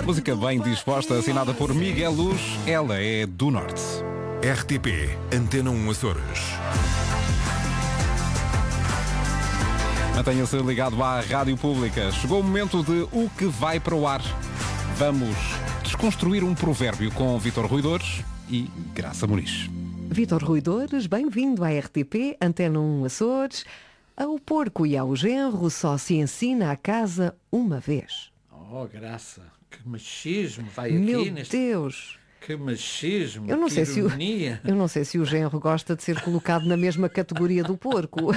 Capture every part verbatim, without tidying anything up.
Música bem disposta, assinada por Miguel Luz. Ela é do Norte. R T P Antena um Açores. Mantenha-se ligado à Rádio Pública. Chegou o momento de O que vai para o ar. Vamos desconstruir um provérbio com Vítor Ruidores e Graça Muniz. Vítor Ruidores, bem-vindo à R T P Antena um Açores. Ao porco e ao genro só se ensina a casa uma vez. Oh, Graça, que machismo vai Meu aqui neste... Deus! Que machismo, Eu não, que sei se o, ironia. eu não sei se o genro gosta de ser colocado na mesma categoria do porco.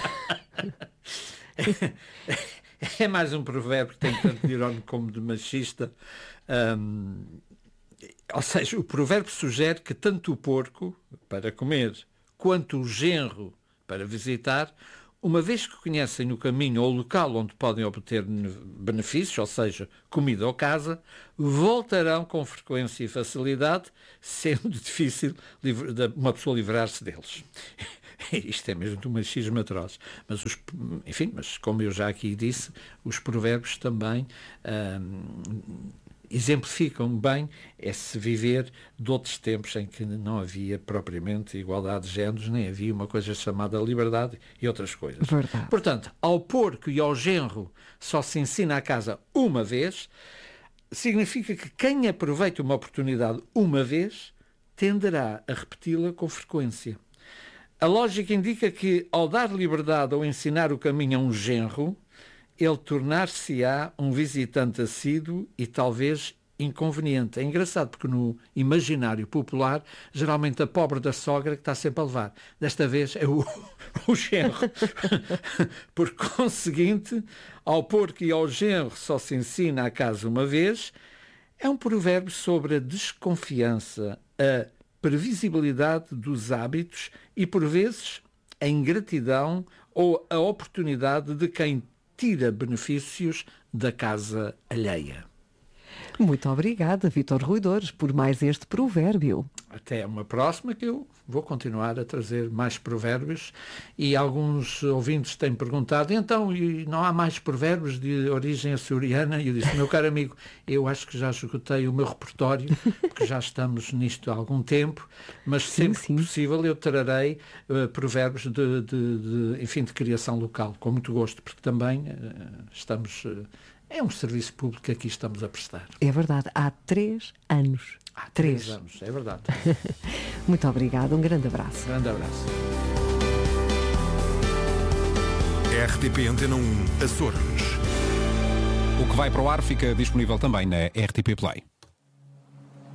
É mais um provérbio que tem tanto de irónico como de machista. Um, ou seja, o provérbio sugere que tanto o porco, para comer, quanto o genro, para visitar, uma vez que conhecem no caminho ou o local onde podem obter benefícios, ou seja, comida ou casa, voltarão com frequência e facilidade, sendo difícil uma pessoa livrar-se deles. Isto é mesmo de um machismo atroz. Mas, os, enfim, mas como eu já aqui disse, os provérbios também hum, exemplificam bem esse viver de outros tempos em que não havia propriamente igualdade de géneros, nem havia uma coisa chamada liberdade e outras coisas. Verdade. Portanto, ao porco e ao genro só se ensina a casa uma vez, significa que quem aproveita uma oportunidade uma vez tenderá a repeti-la com frequência. A lógica indica que, ao dar liberdade ou ensinar o caminho a um genro, ele tornar-se-á um visitante assíduo e talvez inconveniente. É engraçado porque no imaginário popular, geralmente a pobre da sogra que está sempre a levar. Desta vez é o, o genro. Por conseguinte, ao porco e ao genro só se ensina a casa uma vez, é um provérbio sobre a desconfiança, a previsibilidade dos hábitos e, por vezes, a ingratidão ou a oportunidade de quem tira benefícios da casa alheia. Muito obrigada, Vítor Ruidores, por mais este provérbio. Até uma próxima, que eu vou continuar a trazer mais provérbios, e alguns ouvintes têm perguntado, então, e não há mais provérbios de origem açoriana? E eu disse, meu caro amigo, eu acho que já esgotei o meu repertório, porque já estamos nisto há algum tempo, mas sempre sim, sim. que possível eu trarei uh, provérbios de, de, de, enfim, de criação local, com muito gosto, porque também uh, estamos... Uh, é um serviço público que aqui estamos a prestar. É verdade, há três anos. Há três, três anos, é verdade. Muito obrigada, um grande abraço. Grande abraço. R T P Antena um Açores. O que vai para o ar fica disponível também na R T P Play.